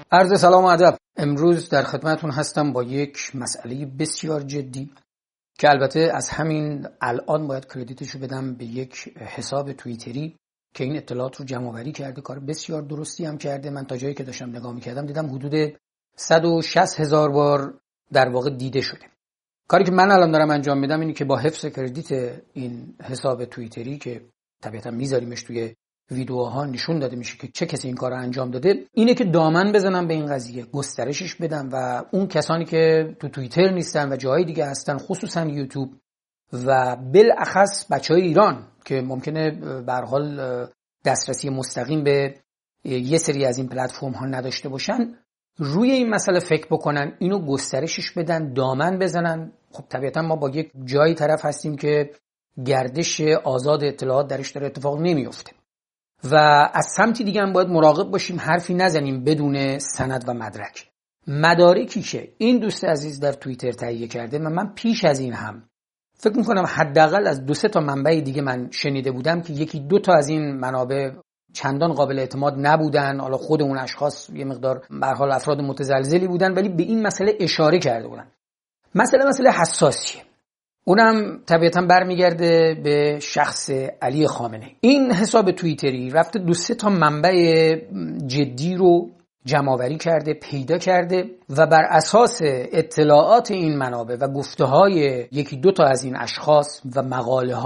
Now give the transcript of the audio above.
عرض سلام و ادب. امروز در خدمتتون هستم با یک مسئله بسیار جدی که البته از همین الان باید کردیتشو بدم به یک حساب توییتری که این اطلاعات رو جمع آوری کرده. کار بسیار درستی هم کرده. من تا جایی که داشتم نگاه می‌کردم دیدم حدود 160,000 بار در واقع دیده شده. کاری که من الان دارم انجام میدم اینه که با حفظ کردیت این حساب توییتری که طبیعتا میذاریمش توی ویدیوها نشون داده میشه که چه کسی این کار رو انجام داده، اینه که دامن بزنم به این قضیه، گسترشش بدم و اون کسانی که تو توییتر نیستن و جاهای دیگه هستن، خصوصا یوتیوب و بالاخص بچهای ایران که ممکنه به هر حال دسترسی مستقیم به یه سری از این پلتفرم ها نداشته باشن، روی این مسئله فکر بکنن، اینو گسترشش بدن، دامن بزنن. خب طبیعتا ما با یک جایی طرف هستیم که گردش آزاد اطلاعات درش داره اتفاق نمیفته و از سمتی دیگه هم باید مراقب باشیم حرفی نزنیم بدون سند و مدرک. مدارکی که این دوست عزیز در توییتر تهیه کرده من پیش از این هم فکر میکنم حداقل از 2-3 تا منبع دیگه من شنیده بودم که 1-2 تا از این منابع چندان قابل اعتماد نبودن. حالا خود اون اشخاص یه مقدار به هر حال افراد متزلزلی بودن ولی به این مسئله اشاره کرده بودن. مسئله حساسیه. اونم طبیعتا برمیگرده به شخص علی خامنه. این حساب توییتری رفته 2-3 تا منبع جدی رو جمع آوری کرده، پیدا کرده و بر اساس اطلاعات این منابع و گفته‌های 1-2 تا از این اشخاص و مقاله